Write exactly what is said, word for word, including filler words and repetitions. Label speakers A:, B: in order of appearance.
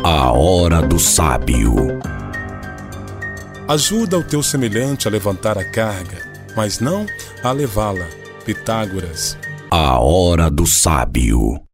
A: A hora do sábio.
B: Ajuda o teu semelhante a levantar a carga, mas não a levá-la. Pitágoras.
A: A hora do sábio.